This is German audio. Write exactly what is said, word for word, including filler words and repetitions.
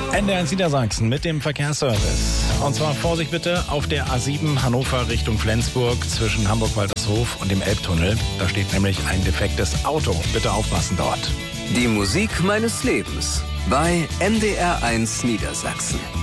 N D R eins Niedersachsen mit dem Verkehrsservice. Und zwar Vorsicht bitte auf der A sieben Hannover Richtung Flensburg zwischen Hamburg-Waltershof und dem Elbtunnel. Da steht nämlich ein defektes Auto. Bitte aufpassen dort. Die Musik meines Lebens bei N D R eins Niedersachsen.